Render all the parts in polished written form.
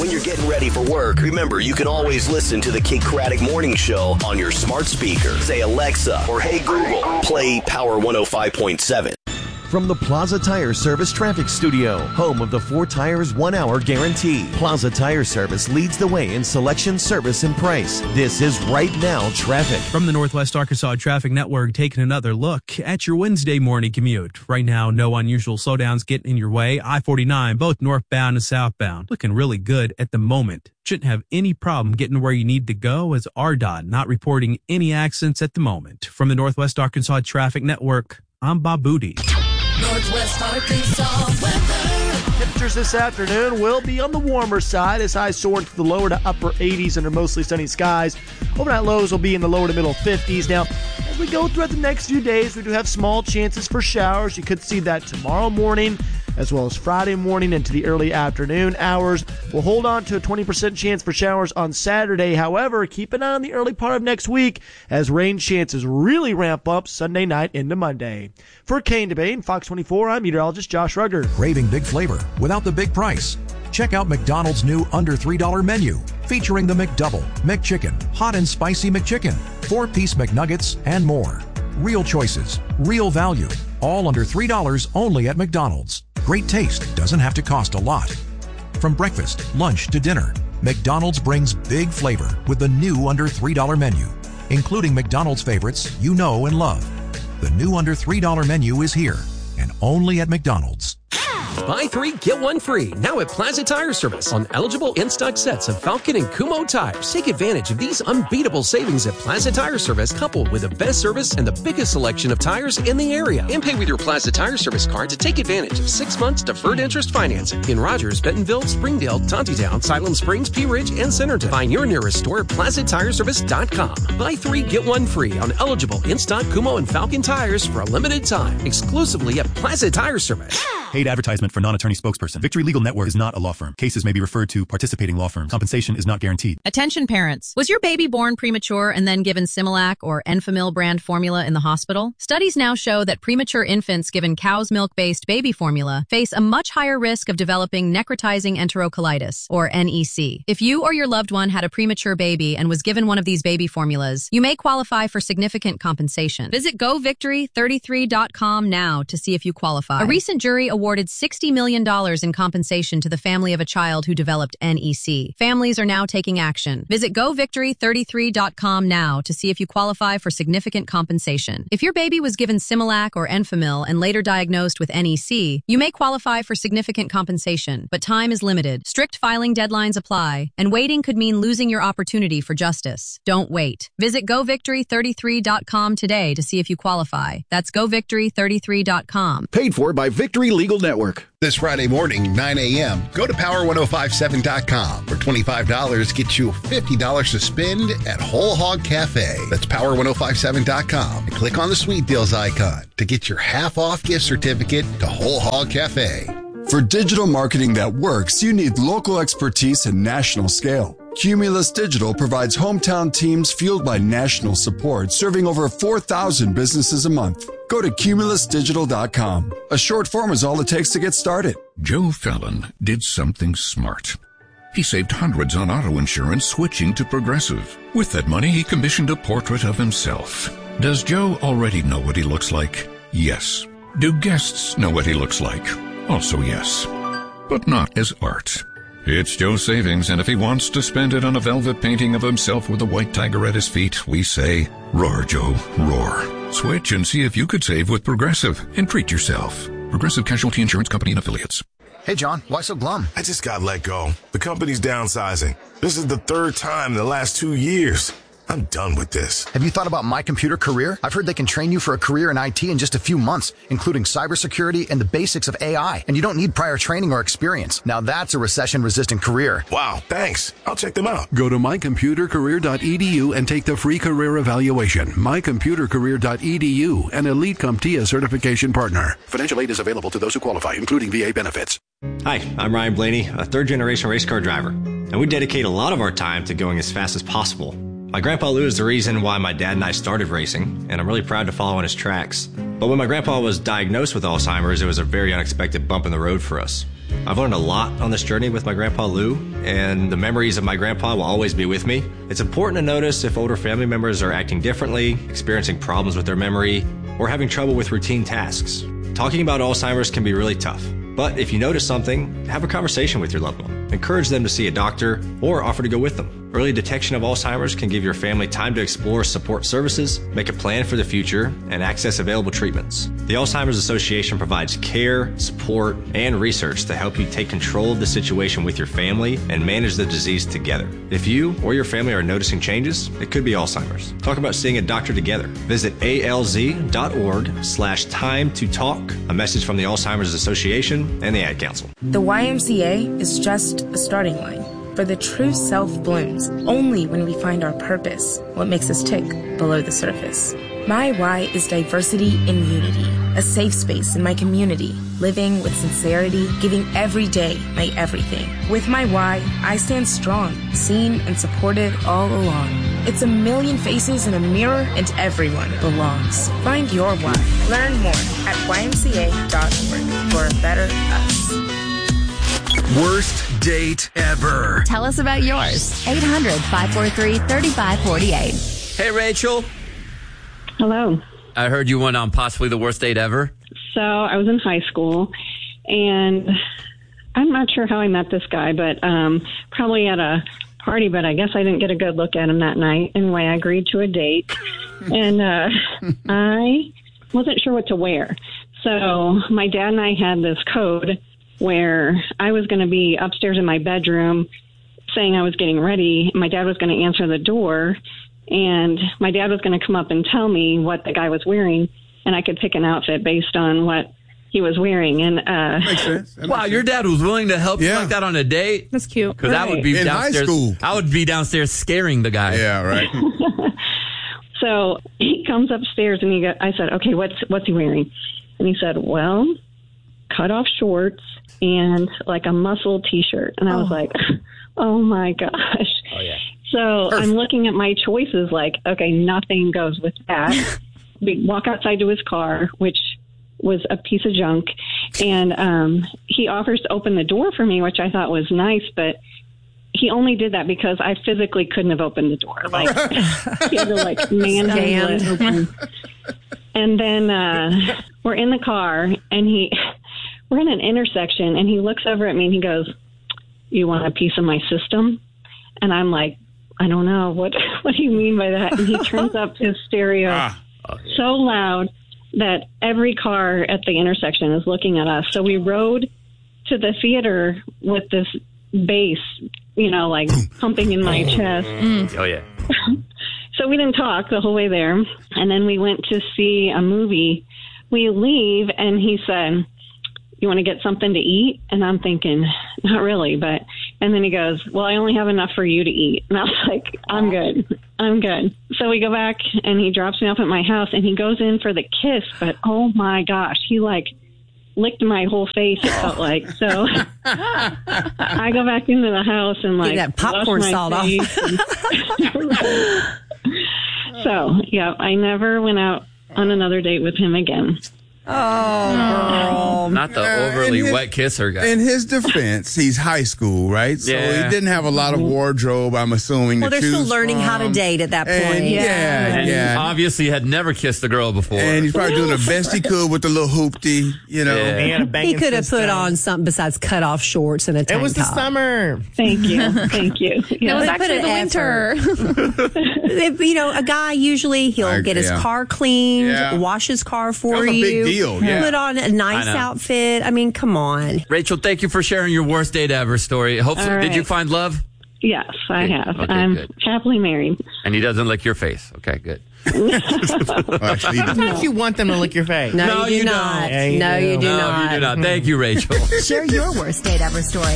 When you're getting ready for work, remember you can always listen to the Kate Craddock Morning Show on your smart speaker. Say Alexa or Hey Google, play Power 105.7. From the Plaza Tire Service Traffic Studio, home of the 4 Tires 1 Hour Guarantee. Plaza Tire Service leads the way in selection, service, and price. This is Right Now Traffic. From the Northwest Arkansas Traffic Network, taking another look at your Wednesday morning commute. Right now, no unusual slowdowns getting in your way. I-49, both northbound and southbound, looking really good at the moment. Shouldn't have any problem getting where you need to go, as RDOT not reporting any accidents at the moment. From the Northwest Arkansas Traffic Network, I'm Bob Booty. Northwest Arkansas weather. Temperatures this afternoon will be on the warmer side as highs soar into the lower to upper 80s under mostly sunny skies. Overnight lows will be in the lower to middle 50s. Now, as we go throughout the next few days, we do have small chances for showers. You could see that tomorrow morning as well as Friday morning into the early afternoon hours. We'll hold on to a 20% chance for showers on Saturday. However, keep an eye on the early part of next week as rain chances really ramp up Sunday night into Monday. For Kane Debate and Fox 24, I'm meteorologist Josh Rugger. Craving big flavor without the big price? Check out McDonald's new under $3 menu, featuring the McDouble, McChicken, Hot and Spicy McChicken, 4-piece McNuggets, and more. Real choices, real value, all under $3 only at McDonald's. Great taste doesn't have to cost a lot. From breakfast, lunch to dinner, McDonald's brings big flavor with the new under $3 menu, including McDonald's favorites you know and love. The new under $3 menu is here and only at McDonald's. Buy 3, get 1 free, now at Plaza Tire Service on eligible in-stock sets of Falcon and Kumho tires. Take advantage of these unbeatable savings at Plaza Tire Service, coupled with the best service and the biggest selection of tires in the area. And pay with your Plaza Tire Service card to take advantage of 6 months deferred interest financing in Rogers, Bentonville, Springdale, Tontitown, Siloam Springs, Pea Ridge, and Centerton. Find your nearest store at PlazaTireService.com. Buy 3, get 1 free on eligible in-stock Kumho and Falcon tires for a limited time, exclusively at Plaza Tire Service. Paid advertisement for non-attorney spokesperson. Victory Legal Network is not a law firm. Cases may be referred to participating law firms. Compensation is not guaranteed. Attention parents. Was your baby born premature and then given Similac or Enfamil brand formula in the hospital? Studies now show that premature infants given cow's milk-based baby formula face a much higher risk of developing necrotizing enterocolitis, or NEC. If you or your loved one had a premature baby and was given one of these baby formulas, you may qualify for significant compensation. Visit govictory33.com now to see if you qualify. A recent jury awarded $60 million in compensation to the family of a child who developed NEC. Families are now taking action. Visit govictory33.com now to see if you qualify for significant compensation. If your baby was given Similac or Enfamil and later diagnosed with NEC, you may qualify for significant compensation, but time is limited. Strict filing deadlines apply, and waiting could mean losing your opportunity for justice. Don't wait. Visit govictory33.com today to see if you qualify. That's govictory33.com. Paid for by Victory Legal Network. This Friday morning, 9 a.m., go to Power1057.com, where $25 gets you $50 to spend at Whole Hog Cafe. That's Power1057.com, and click on the Sweet Deals icon to get your half-off gift certificate to Whole Hog Cafe. For digital marketing that works, you need local expertise and national scale. Cumulus Digital provides hometown teams fueled by national support, serving over 4,000 businesses a month. Go to cumulusdigital.com. A short form is all it takes to get started. Joe Fallon did something smart. He saved hundreds on auto insurance switching to Progressive. With that money, he commissioned a portrait of himself. Does Joe already know what he looks like? Yes. Do guests know what he looks like? Also yes. But not as art. It's Joe's savings, and if he wants to spend it on a velvet painting of himself with a white tiger at his feet, we say, roar, Joe, roar. Switch and see if you could save with Progressive and treat yourself. Progressive Casualty Insurance Company and Affiliates. Hey, John, why so glum? I just got let go. The company's downsizing. This is the 3rd time in the last 2 years. I'm done with this. Have you thought about My Computer Career? I've heard they can train you for a career in IT in just a few months, including cybersecurity and the basics of AI. And you don't need prior training or experience. Now that's a recession-resistant career. Wow, thanks. I'll check them out. Go to mycomputercareer.edu and take the free career evaluation. mycomputercareer.edu, an Elite CompTIA certification partner. Financial aid is available to those who qualify, including VA benefits. Hi, I'm Ryan Blaney, a third-generation race car driver. And we dedicate a lot of our time to going as fast as possible. My grandpa Lou is the reason why my dad and I started racing, and I'm really proud to follow in his tracks. But when my grandpa was diagnosed with Alzheimer's, it was a very unexpected bump in the road for us. I've learned a lot on this journey with my grandpa Lou, and the memories of my grandpa will always be with me. It's important to notice if older family members are acting differently, experiencing problems with their memory, or having trouble with routine tasks. Talking about Alzheimer's can be really tough, but if you notice something, have a conversation with your loved one. Encourage them to see a doctor or offer to go with them. Early detection of Alzheimer's can give your family time to explore support services, make a plan for the future, and access available treatments. The Alzheimer's Association provides care, support, and research to help you take control of the situation with your family and manage the disease together. If you or your family are noticing changes, it could be Alzheimer's. Talk about seeing a doctor together. Visit alz.org/time to talk. A message from the Alzheimer's Association and the Ad Council. The YMCA is just a starting line. For the true self blooms only when we find our purpose, what makes us tick below the surface. My why is diversity in unity, a safe space in my community, living with sincerity, giving every day my everything. With my why, I stand strong, seen and supported all along. It's a million faces in a mirror and everyone belongs. Find your why. Learn more at ymca.org for a better us. Worst date ever. Tell us about yours. 800-543-3548. Hey, Rachel. Hello. I heard you went on possibly the worst date ever. So I was in high school, and I'm not sure how I met this guy, but probably at a party, but I guess I didn't get a good look at him that night. Anyway, I agreed to a date, and I wasn't sure what to wear. So my dad and I had this code where I was going to be upstairs in my bedroom saying I was getting ready. My dad was going to answer the door, and my dad was going to come up and tell me what the guy was wearing, and I could pick an outfit based on what he was wearing. And makes sense. Wow, your dad was willing to help you like that on a date? That's cute. Because I would be in downstairs. high school. I would be downstairs scaring the guy. Yeah, right. So he comes upstairs, and I said, "Okay, what's he wearing?" And he said, "Well, cut off shorts and like a muscle T-shirt." And I was like, "Oh my gosh!" Oh yeah. So I'm looking at my choices like, okay, nothing goes with that. We walk outside to his car, which was a piece of junk. And he offers to open the door for me, which I thought was nice, but he only did that because I physically couldn't have opened the door. Like, he had to like manhandle it open. And then we're in the car, and we're in an intersection, and he looks over at me and he goes, "You want a piece of my system?" And I'm like, "I don't know. What do you mean by that?" And he turns up his stereo so loud that every car at the intersection is looking at us. So we rode to the theater with this bass, like pumping in my chest. Oh, yeah. So we didn't talk the whole way there. And then we went to see a movie. We leave, and he said, "You want to get something to eat?" And I'm thinking, not really, but, and then he goes, "Well, I only have enough for you to eat." And I was like, I'm good. So we go back, and he drops me off at my house, and he goes in for the kiss, but oh my gosh, he licked my whole face, it felt like. So I go back into the house and get that popcorn salt off. So yeah, I never went out on another date with him again. Oh, girl. Not the overly wet kisser guy. In his defense, he's high school, right? So he didn't have a lot of wardrobe, I'm assuming, Well, to they're choose still learning from. how to date at that point. And And yeah. obviously had never kissed a girl before. And he's probably doing the best he could with the little hoopty, He could have put on something besides cut off shorts and a tank top. It was the summer. Thank you. Thank you. It was actually the winter. A guy usually he'll get his car cleaned, wash his car for That's a you, big deal, yeah. put on a nice outfit. I mean, come on. Rachel, thank you for sharing your worst date ever story. Hopefully, All right. did you find love? Yes, I have. Okay, I'm good. happily married. And he doesn't lick your face. Okay, good. Sometimes you want them to lick your face. No, you do not. Yeah, you No, do. you do No, not. you do not. Thank you, Rachel. Share your worst date ever story.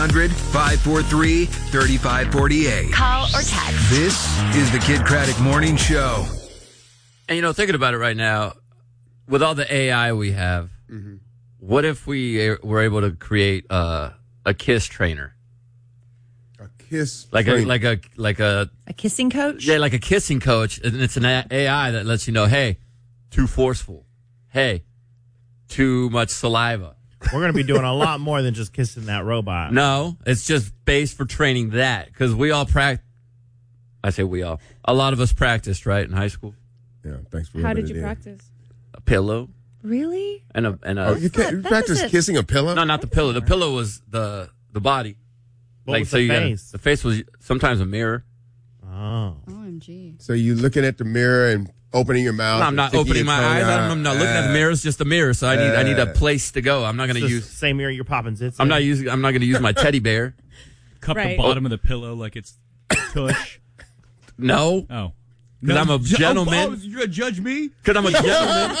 800-543-3548. Call or text. This is the Kid Craddock Morning Show. And, thinking about it right now, with all the AI we have, what if we were able to create a kiss trainer? Kiss like trainer. a kissing coach? Yeah, like a kissing coach, and it's an AI that lets you know, hey, too forceful. hey, too much saliva. We're going to be doing a lot more than just kissing that robot. No, it's just based for training that because we all practice. I say we all. A lot of us practiced, right, in high school. Yeah, thanks for How did you practice? A pillow. Really? And a. Oh, you practice kissing a pillow? No, not the pillow. The pillow was the body. What was the face? The face was sometimes a mirror. Oh. OMG. So you looking at the mirror and opening your mouth? No, I'm not opening my eyes. I'm not looking at the mirror. It's just a mirror. So I need a place to go. I'm not going to use the same mirror you're popping zits. I'm not going to use my teddy bear. Cup the bottom of the pillow like it's tush. No. Oh. Because I'm a gentleman. Oh, you're going to judge me? Because I'm a gentleman.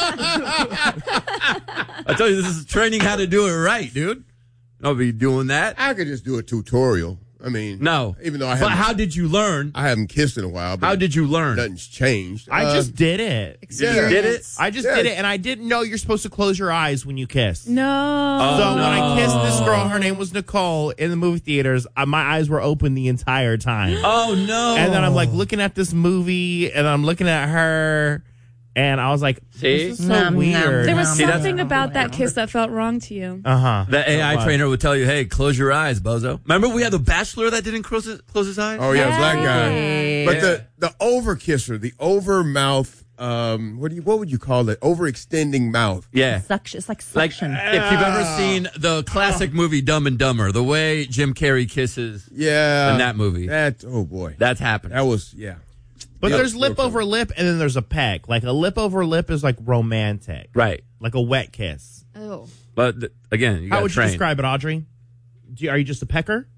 I tell you, this is training how to do it right, dude. I'll be doing that. I could just do a tutorial. I mean, no. Even though I But haven't. how did you learn? I haven't kissed in a while. But How did you learn? Nothing's changed. I just did it. Experience. Did it? I just did it, and I didn't know you're supposed to close your eyes when you kiss. No. So when I kissed this girl, her name was Nicole, in the movie theaters, my eyes were open the entire time. Oh, no. And then I'm like looking at this movie, and I'm looking at her, and I was like, See? this is so weird. There was something about that kiss that felt wrong to you. Uh-huh. The AI trainer would tell you, hey, close your eyes, bozo. Remember we had the Bachelor that didn't close his eyes? Oh, yeah, black guy. Hey. But the over kisser, the over mouth, what would you call it? Overextending mouth. Yeah. Suction. It's like suction. If you've ever seen the classic movie Dumb and Dumber, the way Jim Carrey kisses in that movie. Oh, boy. That's happened. That was, yeah. But there's lip over lip, and then there's a peck. Like a lip over lip is like romantic. Right. Like a wet kiss. Oh. But again, you How got would to train. you describe it, Audrey? Are you just a pecker?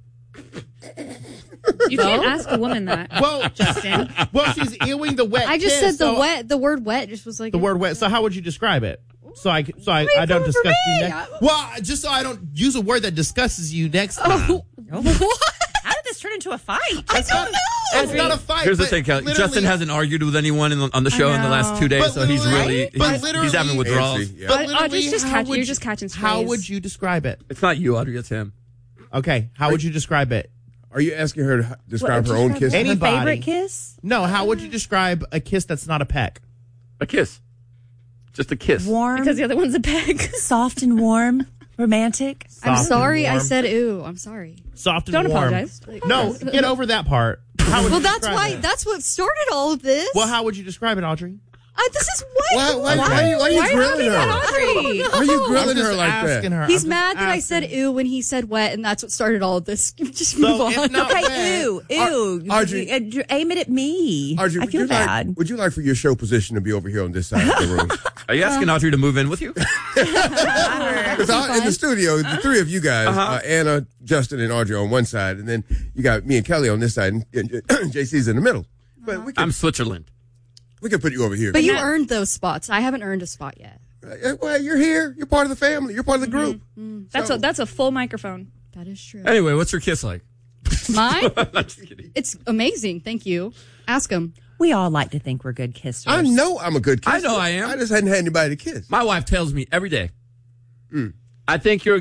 You can't ask a woman that. Well, Justin. Well, she's ewing the wet I just kiss, said so the word wet just was like the word wet. So how would you describe it? So I don't discuss you next. Well, just so I don't use a word that discusses you next time. What? How did this turn into a fight? I don't know. It's not a fight. Here's the but thing, Kelly. literally- Justin hasn't argued with anyone on the show in the last 2 days, But so he's literally- he's having withdrawals. But literally, you're just catching strays. How would you describe it? It's not you, Audrey. It's him. Okay, how would you describe it? Are you asking her to describe her own kiss? Anybody. Her favorite kiss? No, how would you describe a kiss that's not a peck? A kiss. Just a kiss. Warm. Because the other one's a peg. Soft and warm. Romantic. I'm Soft sorry and I warm. said ooh. I'm sorry. Soft and Don't warm. apologize. No, get over that part. How would Well, you that's describe why. it? That's what started all of this. Well, how would you describe it, Audrey? This is what. Why are you grilling her? Audrey? Why are you grilling I'm just her like asking that? her. He's I'm just mad that I asking. said ew when he said wet, and that's what started all of this. Just So, move if on. not Okay, wet- ew. Audrey- Aim it at me. Audrey, I feel bad. would you like for your show position to be over here on this side of the room? Are you asking Audrey to move in with you? Because in the studio, the three of you guys, Anna, Justin, and Audrey on one side, and then you got me and Kelly on this side, and JC's in the middle. But I'm Switzerland. We can put you over here. But you earned those spots. I haven't earned a spot yet. Well, you're here. You're part of the family. You're part of the group. That's a full microphone. That is true. Anyway, what's your kiss like? Mine? I'm just kidding. It's amazing. Thank you. Ask him. We all like to think we're good kissers. I know I'm a good kisser. I know I am. I just hadn't had anybody to kiss. My wife tells me every day, I think you're